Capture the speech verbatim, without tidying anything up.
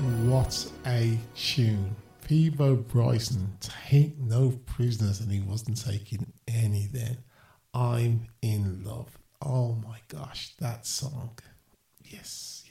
What a tune. Peabo Bryson, take no prisoners, and he wasn't taking any then. I'm in love. Oh my gosh, that song. Yes,